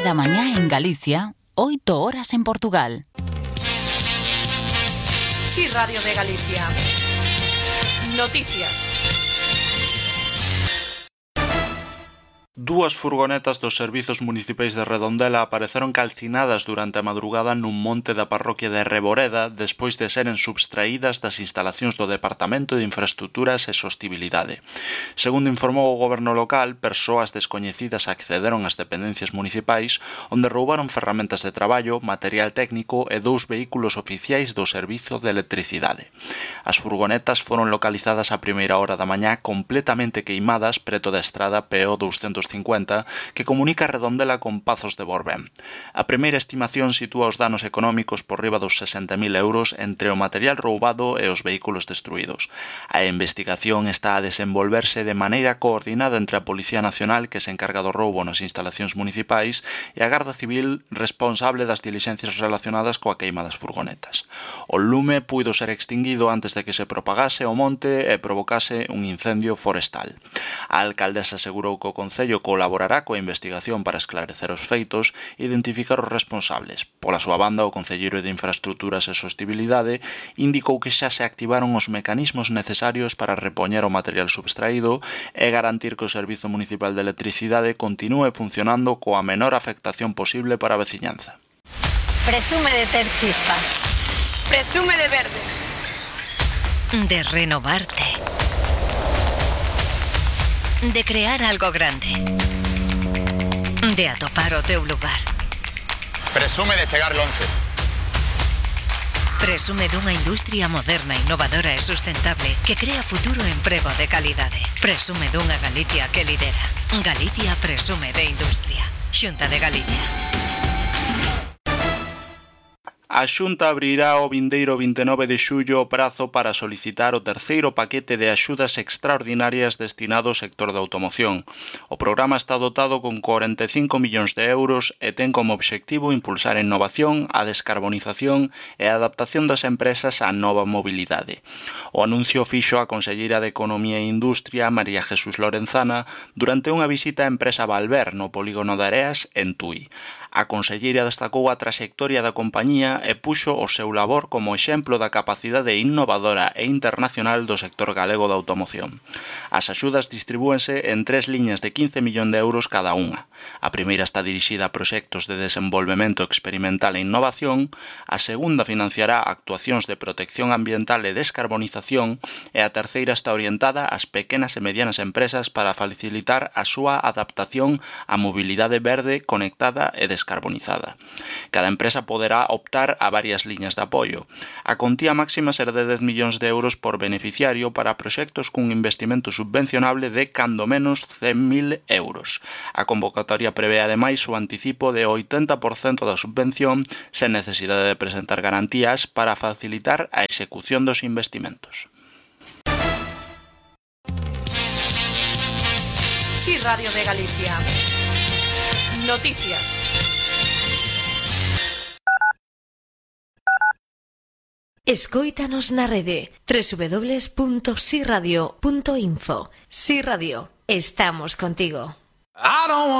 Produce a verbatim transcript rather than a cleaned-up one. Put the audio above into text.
da mañá en Galicia, oito horas en Portugal. Sí, Radio de Galicia. Noticias. Dúas furgonetas dos servizos municipais de Redondela apareceron calcinadas durante a madrugada nun monte da parroquia de Reboreda despois de seren substraídas das instalacións do Departamento de Infraestruturas e Sostibilidade. Segundo informou o goberno local, persoas descoñecidas accederon ás dependencias municipais onde roubaron ferramentas de traballo, material técnico e dous vehículos oficiais do Servizo de Electricidade. As furgonetas foron localizadas a primeira hora da mañá completamente queimadas preto da estrada P O doscientos cincuenta que comunica Redondela con Pazos de Borbén. A primeira estimación sitúa os danos económicos por riba dos sesenta mil euros entre o material roubado e os vehículos destruídos. A investigación está a desenvolverse de maneira coordinada entre a Policía Nacional, que se encarga do roubo nas instalacións municipais, e a Garda Civil, responsable das dilixencias relacionadas coa queima das furgonetas. O lume puido ser extinguido antes de que se propagase o monte e provocase un incendio forestal. A alcaldesa asegurou que o Concello colaborará coa investigación para esclarecer os feitos e identificar os responsables. Pola súa banda, o Concelleiro de Infraestruturas e Sostibilidade indicou que xa se activaron os mecanismos necesarios para repoñer o material substraído e garantir que o Servizo Municipal de Electricidade continúe funcionando coa menor afectación posible para a veciñanza. Presume de ter chispa. Presume de verde. De renovarte. De crear algo grande. De atopar o teu lugar. Presume de chegar lonxe. Presume dunha industria moderna, innovadora e sustentable que crea futuro e emprego de calidade. Presume dunha Galicia que lidera. Galicia presume de industria. Xunta de Galicia. A Xunta abrirá o vindeiro vinte e nove de xullo o prazo para solicitar o terceiro paquete de axudas extraordinarias destinado ao sector da automoción. O programa está dotado con corenta e cinco millóns de euros e ten como obxectivo impulsar a innovación, a descarbonización e a adaptación das empresas á nova mobilidade. O anuncio fixo a conselleira de Economía e Industria, María Jesús Lorenzana, durante unha visita á empresa Valver no polígono de Areas, en Tui. A conselleira destacou a traxectoria da compañía e puxo o seu labor como exemplo da capacidade innovadora e internacional do sector galego da automoción. As axudas distribúense en tres liñas de quince millóns de euros cada unha. A primeira está dirixida a proxectos de desenvolvemento experimental e innovación, a segunda financiará actuacións de protección ambiental e descarbonización e a terceira está orientada ás pequenas e medianas empresas para facilitar a súa adaptación á mobilidade verde, conectada e descarbonizada. Carbonizada. Cada empresa poderá optar a varias liñas de apoio. A contía máxima será de dez millóns de euros por beneficiario para proxectos cun investimento subvencionable de cando menos cen mil euros. A convocatoria prevé ademais o anticipo de oitenta por cento da subvención sen necesidade de presentar garantías para facilitar a execución dos investimentos. Sí, Radio de Galicia. Noticias. Escóitanos na rede doble u doble u doble u punto si radio punto info. Si Radio, estamos contigo.